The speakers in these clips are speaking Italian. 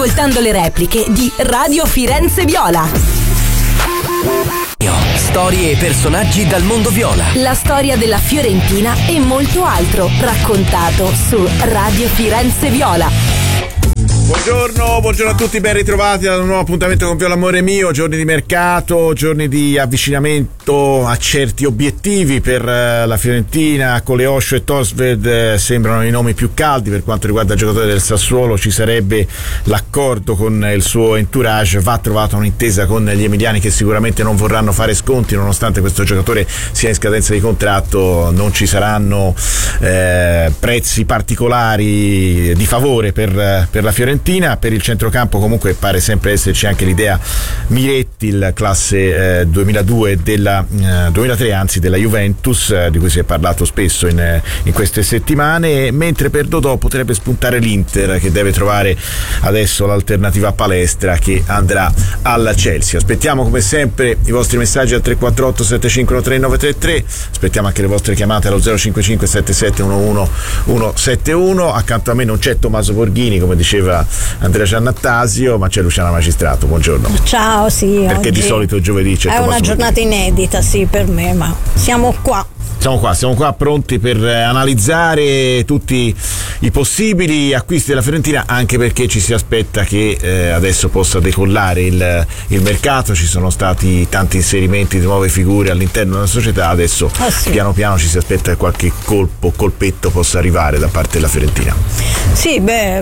ascoltando le repliche di Radio Firenze Viola. Storie e personaggi dal mondo viola. La storia della Fiorentina e molto altro, raccontato su Radio Firenze Viola. Buongiorno a tutti, ben ritrovati ad un nuovo appuntamento con Viola Amore Mio. Giorni di mercato, giorni di avvicinamento a certi obiettivi per la Fiorentina. Coleoscio e Tosved sembrano i nomi più caldi. Per quanto riguarda il giocatore del Sassuolo ci sarebbe l'accordo con il suo entourage, va trovata un'intesa con gli emiliani che sicuramente non vorranno fare sconti, nonostante questo giocatore sia in scadenza di contratto. Non ci saranno prezzi particolari di favore per la Fiorentina. Per il centrocampo comunque pare sempre esserci anche l'idea Miretti, il classe 2002 della 2003 anzi della Juventus, di cui si è parlato spesso in queste settimane, mentre per Dodò potrebbe spuntare l'Inter, che deve trovare adesso l'alternativa Palestra, che andrà alla Chelsea. Aspettiamo come sempre i vostri messaggi al 348 751 3933, aspettiamo anche le vostre chiamate allo 055 7711 171. Accanto a me non c'è Tommaso Borghini, come diceva Andrea Giannattasio, ma c'è Luciana Magistrato. Buongiorno. Ciao, sì. Perché di solito giovedì c'è Tommaso. È una giornata inedita, sì, per me, ma siamo qua. Siamo qua pronti per analizzare tutti i possibili acquisti della Fiorentina, anche perché ci si aspetta che adesso possa decollare il mercato. Ci sono stati tanti inserimenti di nuove figure all'interno della società, adesso sì, piano piano ci si aspetta che qualche colpetto possa arrivare da parte della Fiorentina. Sì,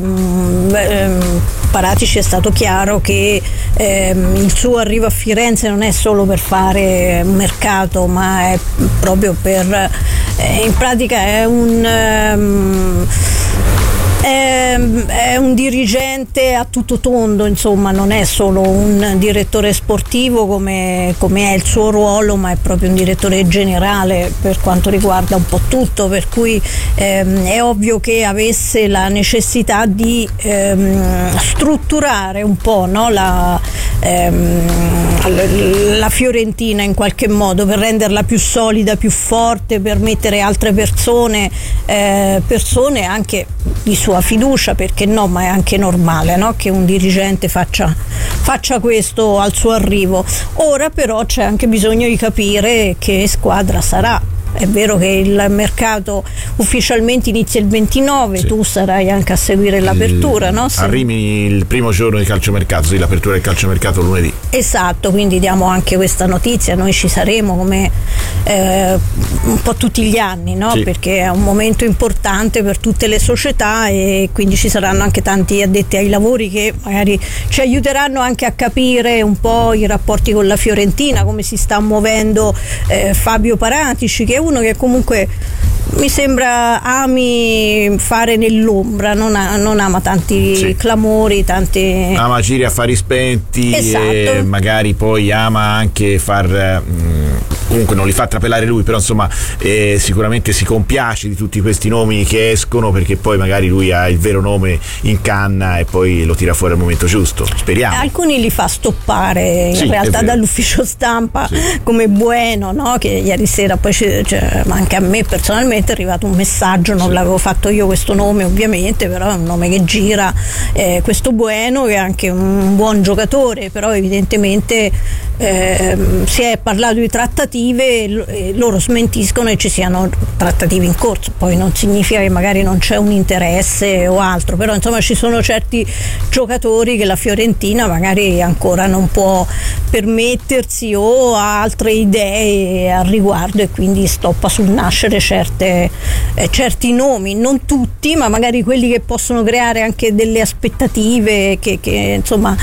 Paratici è stato chiaro che il suo arrivo a Firenze non è solo per fare un mercato, ma è proprio per in pratica è un dirigente a tutto tondo, insomma, non è solo un direttore sportivo come è il suo ruolo, ma è proprio un direttore generale per quanto riguarda un po' tutto, per cui è ovvio che avesse la necessità di strutturare un po', no, la Fiorentina in qualche modo, per renderla più solida, più forte, per mettere altre persone anche di sua fiducia, perché no, ma è anche normale, no, che un dirigente faccia questo al suo arrivo. Ora però c'è anche bisogno di capire che squadra sarà. È vero che il mercato ufficialmente inizia il 29, sì. Tu sarai anche a seguire l'apertura, no? Arrivi il primo giorno di calciomercato, sì, l'apertura del calciomercato lunedì. Esatto, quindi diamo anche questa notizia, noi ci saremo come un po' tutti gli anni, no? Sì. Perché è un momento importante per tutte le società e quindi ci saranno anche tanti addetti ai lavori che magari ci aiuteranno anche a capire un po' i rapporti con la Fiorentina, come si sta muovendo Fabio Paratici, che è uno che comunque mi sembra ami fare nell'ombra, non ama tanti sì. clamori, tanti. Ama agire a fari spenti, esatto. E magari poi ama anche far comunque non li fa trapelare lui, però insomma sicuramente si compiace di tutti questi nomi che escono, perché poi magari lui ha il vero nome in canna e poi lo tira fuori al momento giusto, speriamo. Alcuni li fa stoppare in realtà dall'ufficio stampa, sì. Come Bueno, no? Che ieri sera poi ma anche a me personalmente è arrivato un messaggio, non sì. L'avevo fatto io questo nome ovviamente, però è un nome che gira, questo Bueno, che è anche un buon giocatore, però evidentemente si è parlato di trattative, loro smentiscono e ci siano trattative in corso, poi non significa che magari non c'è un interesse o altro, però insomma ci sono certi giocatori che la Fiorentina magari ancora non può permettersi o ha altre idee al riguardo e quindi stoppa sul nascere certi nomi, non tutti, ma magari quelli che possono creare anche delle aspettative che insomma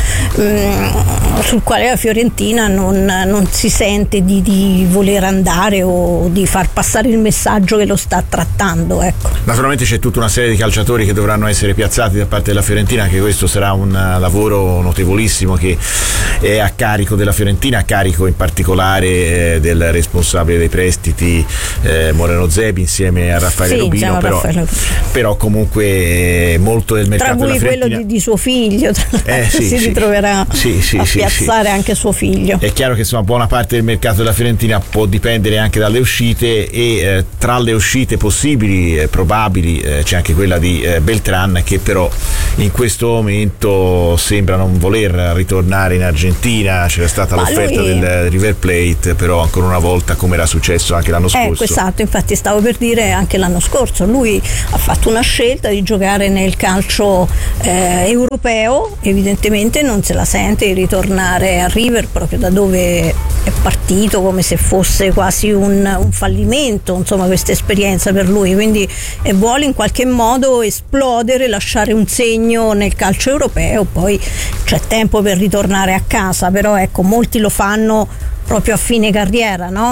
sul quale la Fiorentina non si sente di voler andare o di far passare il messaggio che lo sta trattando, ecco. Naturalmente c'è tutta una serie di calciatori che dovranno essere piazzati da parte della Fiorentina, anche questo sarà un lavoro notevolissimo che è a carico della Fiorentina, a carico in particolare del responsabile dei prestiti Moreno Zebi insieme a Raffaele Rubino, però comunque molto del mercato tra cui della Fiorentina, quello di suo figlio si ritroverà sì, piazzare anche suo figlio. È chiaro che insomma buona parte del mercato della Fiorentina può dipendere anche dalle uscite, e tra le uscite possibili, probabili, c'è anche quella di Beltrán, che però in questo momento sembra non voler ritornare in Argentina. C'era stata l'offerta del River Plate, però ancora una volta, come era successo anche l'anno scorso. Esatto, infatti stavo per dire anche l'anno scorso lui ha fatto una scelta di giocare nel calcio europeo, evidentemente non se la sente di ritornare a River, proprio da dove è partito, come se fosse quasi un fallimento, insomma, questa esperienza per lui, quindi vuole in qualche modo esplodere, lasciare un segno nel calcio europeo. Poi c'è tempo per ritornare a casa, però ecco, molti lo fanno proprio a fine carriera, no?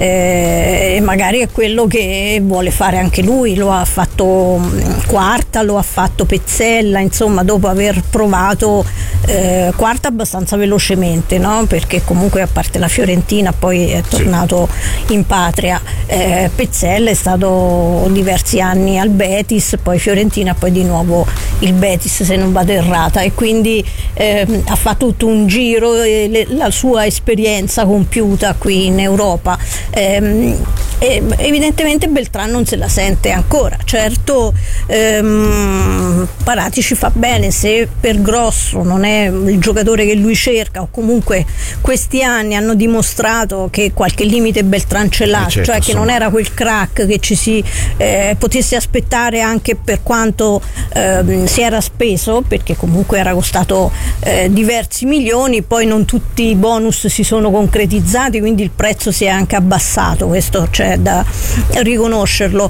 E magari è quello che vuole fare anche lui. Lo ha fatto Quarta, lo ha fatto Pezzella, insomma, dopo aver provato Quarta abbastanza velocemente, no? Perché comunque, a parte la Fiorentina, poi è tornato in patria. Pezzella è stato diversi anni al Betis, poi Fiorentina, poi di nuovo il Betis, se non vado errata, e quindi ha fatto tutto un giro, la sua esperienza compiuta qui in Europa. Evidentemente Beltrán non se la sente ancora. Certo, Paratici fa bene, se per Grosso non è il giocatore che lui cerca, o comunque questi anni hanno dimostrato che qualche limite Beltrán ce l'ha, certo, cioè che non era quel crack che ci si potesse aspettare, anche per quanto si era speso, perché comunque era costato diversi milioni, poi non tutti i bonus si sono concretizzati, quindi il prezzo si è anche abbassato, questo c'è da riconoscerlo,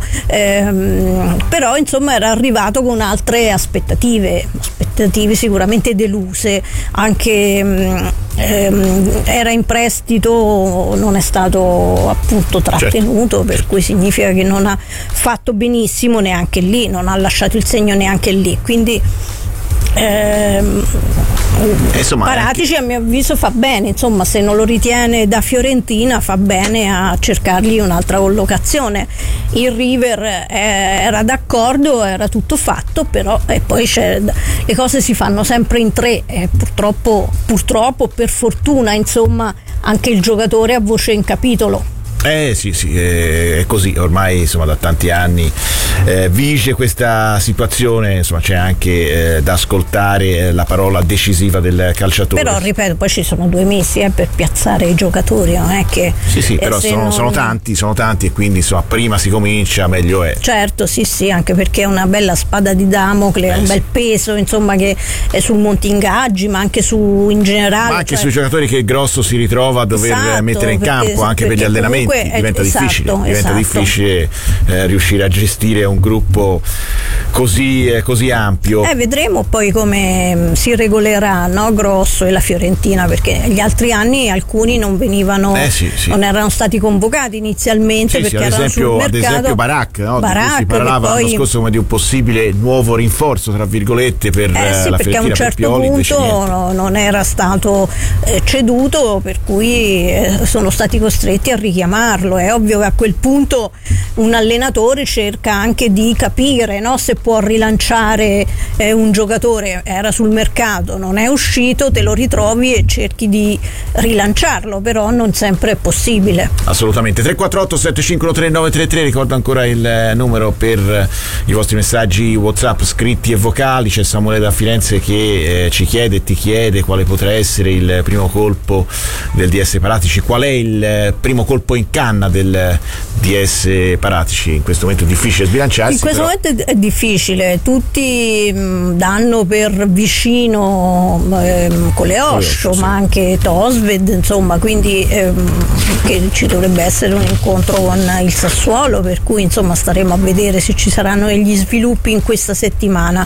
però insomma era arrivato con altre aspettative sicuramente deluse, anche era in prestito, non è stato appunto trattenuto, certo, per cui significa che non ha fatto benissimo neanche lì, non ha lasciato il segno neanche lì, quindi insomma, Paratici a mio avviso fa bene, insomma, se non lo ritiene da Fiorentina fa bene a cercargli un'altra collocazione. Il River era d'accordo, era tutto fatto, però poi le cose si fanno sempre in tre, purtroppo, per fortuna, insomma, anche il giocatore ha voce in capitolo. Sì, è così ormai, insomma, da tanti anni vige questa situazione, insomma, c'è anche da ascoltare la parola decisiva del calciatore. Però ripeto, poi ci sono 2 mesi per piazzare i giocatori, non è che sì, però sono tanti, e quindi insomma prima si comincia meglio è. Certo, sì, anche perché è una bella spada di Damocle, un bel peso, insomma, che è sul monte ingaggi, ma anche in generale, ma anche sui giocatori che Grosso si ritrova a dover mettere in campo, anche per gli allenamenti. Diventa difficile riuscire a gestire un gruppo così ampio. Vedremo poi come si regolerà, no, Grosso e la Fiorentina, perché gli altri anni alcuni non venivano, non erano stati convocati inizialmente, perché erano sul mercato. Ad esempio Barak, no? Si parlava l'anno scorso come di un possibile nuovo rinforzo, tra virgolette, per la Fiorentina, perché a un certo punto non era stato ceduto, per cui sono stati costretti a richiamarlo. È ovvio che a quel punto un allenatore cerca anche di capire, no, se può rilanciare un giocatore. Era sul mercato, non è uscito, te lo ritrovi e cerchi di rilanciarlo, però non sempre è possibile. Assolutamente. 348 7513 933, ricordo ancora il numero per i vostri messaggi WhatsApp scritti e vocali. C'è Samuele da Firenze che ti chiede quale potrà essere il primo colpo del DS Paratici. Qual è il primo colpo in canna del DS Paratici? In questo momento è difficile sbilanciarsi. In questo momento è difficile, tutti danno per vicino Coleoscio, ma anche Tosved, insomma, quindi che ci dovrebbe essere un incontro con il Sassuolo, per cui insomma staremo a vedere se ci saranno degli sviluppi in questa settimana.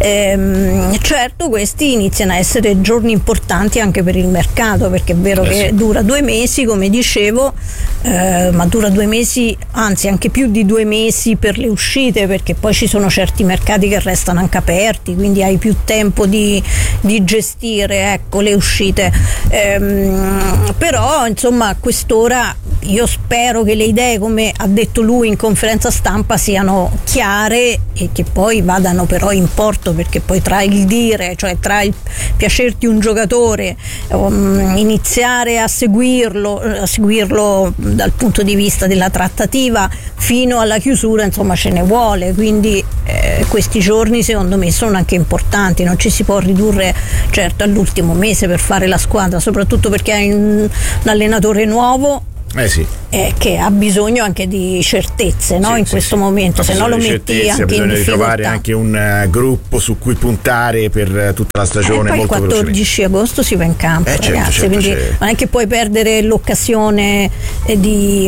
Certo, questi iniziano a essere giorni importanti anche per il mercato, perché è vero che dura 2 mesi, come dicevo, ma dura 2 mesi, anzi anche più di 2 mesi per le uscite, perché poi ci sono certi mercati che restano anche aperti, quindi hai più tempo di gestire, ecco, le uscite. Però insomma a quest'ora io spero che le idee, come ha detto lui in conferenza stampa, siano chiare e che poi vadano però in porto, perché poi tra il dire, cioè tra il piacerti un giocatore, iniziare a seguirlo dal punto di vista della trattativa fino alla chiusura, insomma ce ne vuole, quindi questi giorni secondo me sono anche importanti, non ci si può ridurre certo all'ultimo mese per fare la squadra, soprattutto perché hai un allenatore nuovo. Sì. Che ha bisogno anche di certezze, no? In questo momento, se no lo metti anche in difficoltà. Bisogna di trovare anche un gruppo su cui puntare per tutta la stagione. E poi molto il 14 agosto si va in campo, ragazzi, certo, quindi non è che puoi perdere l'occasione di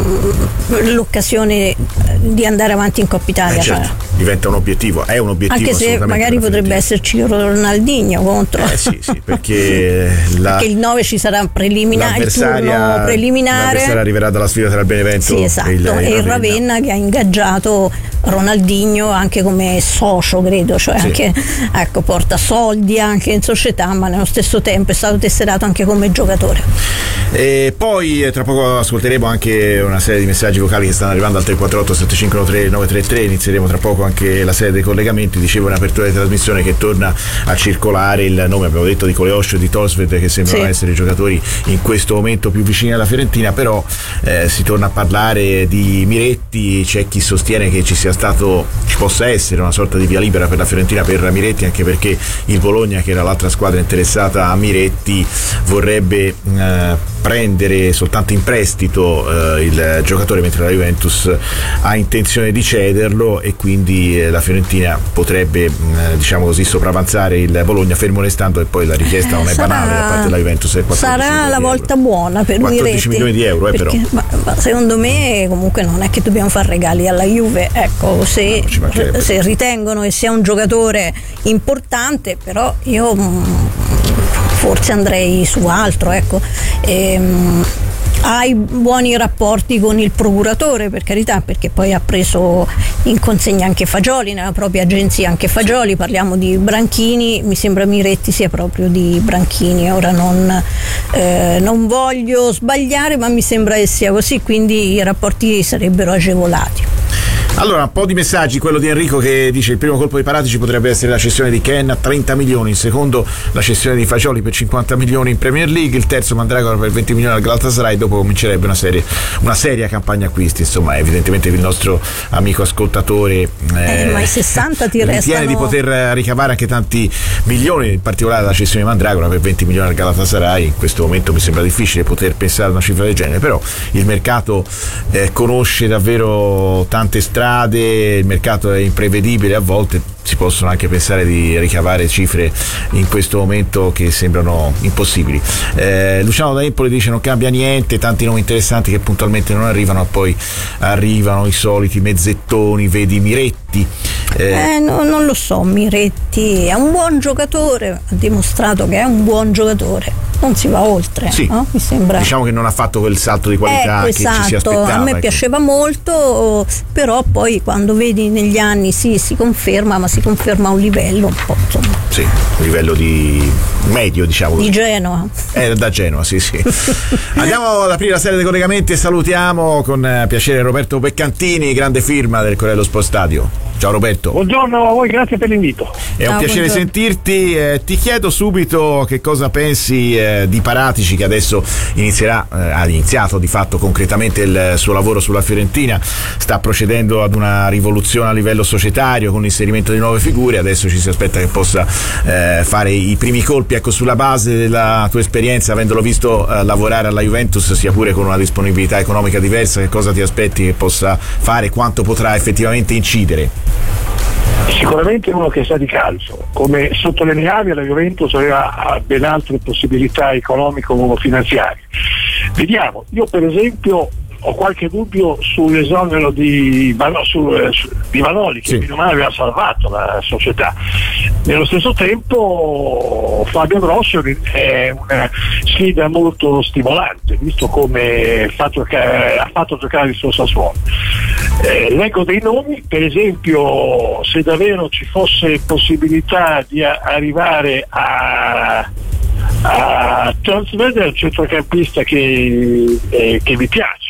andare avanti in Coppa Italia. Certo. Diventa un obiettivo, è un obiettivo, anche se magari potrebbe esserci Ronaldinho contro. Sì, perché il 9 ci sarà il turno preliminare. L'avversario arriverà dalla sfida tra il Benevento e il Ravenna, che ha ingaggiato Ronaldinho anche come socio, credo, cioè anche porta soldi anche in società, ma nello stesso tempo è stato tesserato anche come giocatore. E poi tra poco ascolteremo anche una serie di messaggi vocali che stanno arrivando al 348 7513 933. Inizieremo tra poco anche la serie dei collegamenti. Dicevo in apertura di trasmissione che torna a circolare il nome, abbiamo detto, di Coleoscio e di Tolsved, che sembrano essere i giocatori in questo momento più vicini alla Fiorentina, però si torna a parlare di Miretti. C'è chi sostiene che ci possa essere una sorta di via libera per la Fiorentina per Miretti, anche perché il Bologna, che era l'altra squadra interessata a Miretti, vorrebbe prendere soltanto in prestito il giocatore, mentre la Juventus ha intenzione di cederlo, e quindi la Fiorentina potrebbe diciamo così sopravanzare il Bologna, fermo restando che poi la richiesta non è banale da parte della Juventus. Sarà la volta buona per 14 milioni di euro, perché, però ma secondo me comunque non è che dobbiamo fare regali alla Juve, ecco, se ritengono che sia un giocatore importante, però io forse andrei su altro, ecco. Hai buoni rapporti con il procuratore, per carità, perché poi ha preso in consegna anche Fagioli, nella propria agenzia anche Fagioli. Parliamo di Branchini, mi sembra Miretti sia proprio di Branchini, ora non voglio sbagliare, ma mi sembra che sia così, quindi i rapporti sarebbero agevolati. Allora, un po' di messaggi. Quello di Enrico che dice: il primo colpo di Paratici potrebbe essere la cessione di Ken a 30 milioni, il secondo la cessione di Fagioli per 50 milioni in Premier League, il terzo Mandragora per 20 milioni al Galatasaray. Dopo comincerebbe una seria campagna acquisti. Insomma, evidentemente il nostro amico ascoltatore ma i 60 ti restano, ritiene di poter ricavare anche tanti milioni, in particolare la cessione di Mandragora per 20 milioni al Galatasaray. In questo momento mi sembra difficile poter pensare a una cifra del genere, però il mercato conosce davvero tante strade, il mercato è imprevedibile, a volte si possono anche pensare di ricavare cifre in questo momento che sembrano impossibili. Luciano da Empoli dice: non cambia niente, tanti nomi interessanti che puntualmente non arrivano, poi arrivano i soliti mezzettoni, vedi Miretti. Non lo so, Miretti è un buon giocatore, ha dimostrato che è un buon giocatore, non si va oltre, no? Mi sembra, diciamo che non ha fatto quel salto di qualità che ci si aspettava. A me piaceva molto, però poi quando vedi negli anni si conferma, ma si conferma a un livello un po', insomma. Sì, un livello di medio, diciamo così. Di Genoa. Da Genoa, sì. Andiamo ad aprire la serie dei collegamenti e salutiamo con piacere Roberto Beccantini, grande firma del Corriere dello Sport Stadio. Ciao Roberto. Buongiorno a voi, grazie per l'invito. È un piacere sentirti. Ti chiedo subito che cosa pensi di Paratici, che adesso ha iniziato di fatto concretamente il suo lavoro sulla Fiorentina, sta procedendo ad una rivoluzione a livello societario con l'inserimento di nuove figure. Adesso ci si aspetta che possa fare i primi colpi. Ecco, sulla base della tua esperienza, avendolo visto lavorare alla Juventus, sia pure con una disponibilità economica diversa, che cosa ti aspetti che possa fare, quanto potrà effettivamente incidere? Sicuramente uno che sa di calcio, come sottolineavi, la Juventus aveva ben altre possibilità economico-finanziarie. Vediamo, io per esempio ho qualche dubbio sull'esonero di Vanoli, che meno male aveva salvato la società. Nello stesso tempo Fabio Grosso è una sfida molto stimolante, visto come ha fatto giocare il suo Sassuolo. Leggo dei nomi, per esempio, se davvero ci fosse possibilità di arrivare a Tolsved, è un centrocampista che mi piace.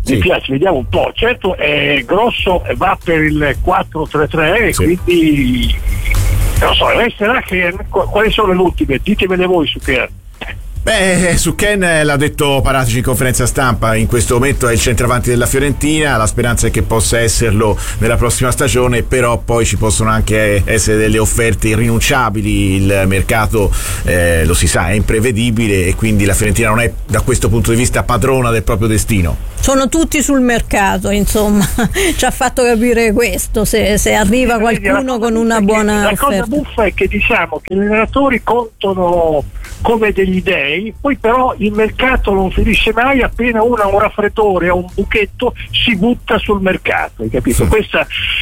Mi piace, vediamo un po'. Certo, Grosso va per il 4-3-3, quindi non so, resterà che quali sono le ultime? Ditemele voi su che. Su Ken l'ha detto Paratici in conferenza stampa, in questo momento è il centravanti della Fiorentina, la speranza è che possa esserlo nella prossima stagione, però poi ci possono anche essere delle offerte irrinunciabili, il mercato lo si sa, è imprevedibile e quindi la Fiorentina non è da questo punto di vista padrona del proprio destino. Sono tutti sul mercato, insomma, ci ha fatto capire questo, se arriva qualcuno con una buona offerta. La cosa buffa è che diciamo che gli allenatori contano come degli dei, poi però il mercato non finisce mai, appena uno ha un raffreddore o un buchetto si butta sul mercato, hai capito? Questa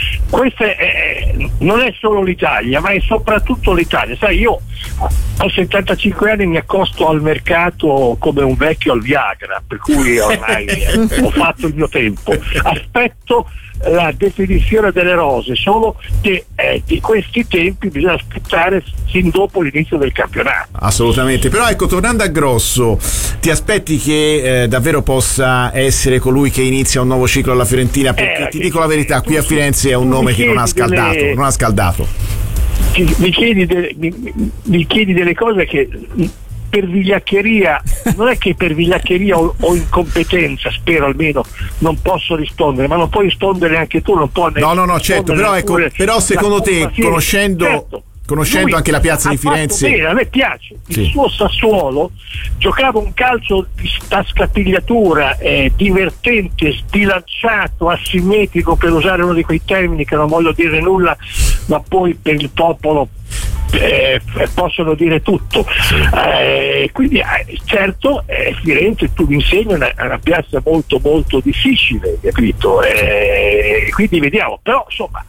non è solo l'Italia, ma è soprattutto l'Italia. Sai, io ho 75 anni, mi accosto al mercato come un vecchio al Viagra, per cui ormai ho fatto il mio tempo, aspetto la definizione delle rose, solo che di questi tempi bisogna aspettare fin dopo l'inizio del campionato. Assolutamente, però ecco, tornando a Grosso, ti aspetti che davvero possa essere colui che inizia un nuovo ciclo alla Fiorentina? Perché ti dico la verità, qui a Firenze è un nome che non ha scaldato. Mi chiedi delle cose che per vigliaccheria, non è che per vigliaccheria o incompetenza, spero almeno, non posso rispondere, ma non puoi rispondere anche tu, non può. No, certo, però secondo te, conoscendo anche la piazza di Firenze, bene, a me piace il suo Sassuolo, giocava un calcio a scapigliatura, divertente, sbilanciato, asimmetrico, per usare uno di quei termini che non voglio dire nulla, ma poi per il popolo possono dire tutto, quindi certo Firenze, tu mi insegni, è una piazza molto molto difficile, capito? Quindi vediamo, però insomma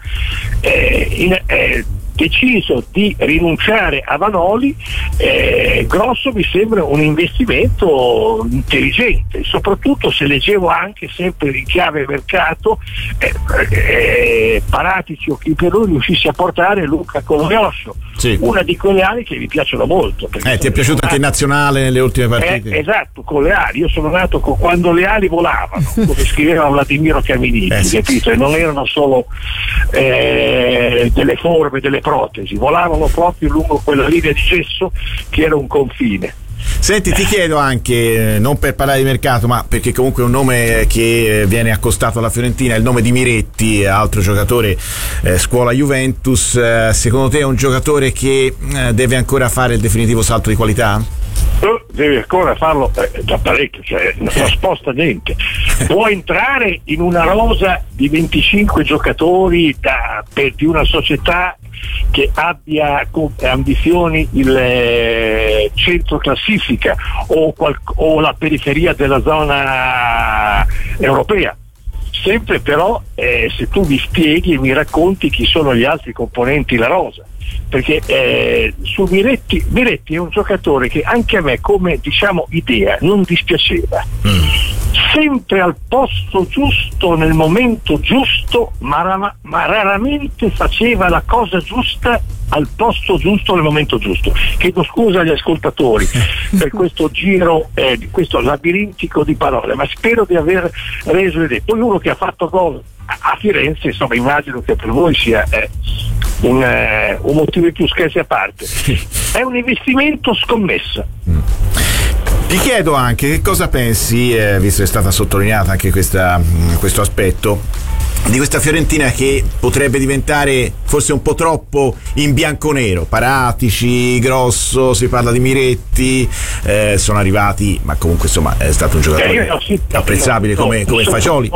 deciso di rinunciare a Vanoli, Grosso mi sembra un investimento intelligente, soprattutto se leggevo anche sempre in chiave mercato Paratici o chi per lui riuscisse a portare Luca Coloiosso, una di quelle ali che mi piacciono molto. Ti è piaciuto anche in nazionale nelle ultime partite? Esatto, con le ali, io sono nato quando le ali volavano, come scriveva Vladimiro Caminiti, capito? E non erano solo delle forme, delle protesi, volavano proprio lungo quella linea di gesso che era un confine. Senti, ti chiedo anche, non per parlare di mercato, ma perché comunque è un nome che viene accostato alla Fiorentina, il nome di Miretti, altro giocatore scuola Juventus. Secondo te è un giocatore che deve ancora fare il definitivo salto di qualità? Deve ancora farlo da parecchio, cioè non sposta niente. Può entrare in una rosa di 25 giocatori di una società che abbia ambizioni il centro classifica o la periferia della zona europea. Sempre però se tu mi spieghi e mi racconti chi sono gli altri componenti la rosa, perché su Miretti è un giocatore che anche a me come diciamo idea non dispiaceva, sempre al posto giusto nel momento giusto, ma raramente faceva la cosa giusta al posto giusto nel momento giusto. Chiedo scusa agli ascoltatori per questo giro, questo labirintico di parole, ma spero di aver reso l'idea. Poi uno che ha fatto gol a Firenze, insomma, immagino che per voi sia un motivo in più, scherzi a parte, è un investimento scommessa. Ti chiedo anche che cosa pensi, visto che è stata sottolineata anche questo aspetto, di questa Fiorentina che potrebbe diventare forse un po' troppo in bianconero. Paratici, Grosso, si parla di Miretti, sono arrivati, ma comunque insomma è stato un giocatore apprezzabile come Fagioli.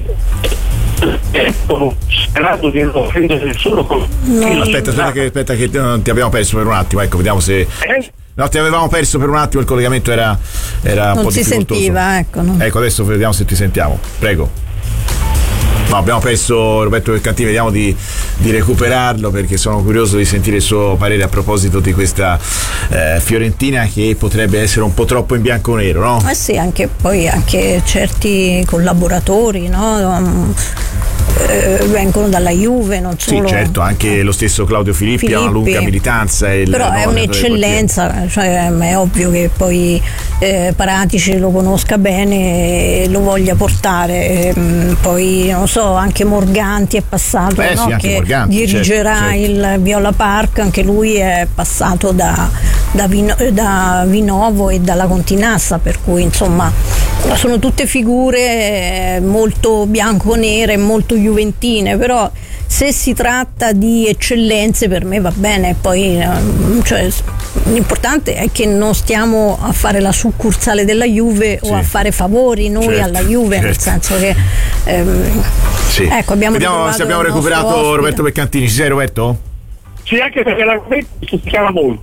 Sperando di non offendere nessuno. Aspetta che ti abbiamo perso per un attimo, ecco, vediamo se no, ti avevamo perso per un attimo, il collegamento era un non po' si difficoltoso. Sentiva, ecco, no? Ecco, adesso vediamo se ti sentiamo, prego. No, abbiamo perso Roberto Belcantini, vediamo di recuperarlo perché sono curioso di sentire il suo parere a proposito di questa Fiorentina che potrebbe essere un po' troppo in bianco-nero, no? Sì, anche certi collaboratori, no? vengono dalla Juve, non solo. Sì, certo, anche lo stesso Claudio Filippi ha una lunga militanza. Però è un'eccellenza, cioè, è ovvio che poi Paratici lo conosca bene e lo voglia portare. Poi non so, anche Morganti è passato, no? Sì, che Morganti, dirigerà certo. il Viola Park, anche lui è passato da Vinovo e dalla Continassa, per cui insomma sono tutte figure molto bianco-nere, molto juventine, però se si tratta di eccellenze per me va bene. Poi cioè, l'importante è che non stiamo a fare la succursale della Juve o a fare favori noi alla Juve, nel senso che ecco, abbiamo recuperato Roberto Beccantini. Ci sei, Roberto? Sì, anche perché l'argomento si chiama molto.